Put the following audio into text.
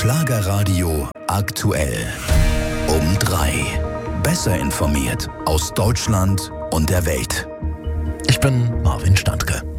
Schlagerradio aktuell. Um 3. Besser informiert aus Deutschland und der Welt. Ich bin Marvin Standke.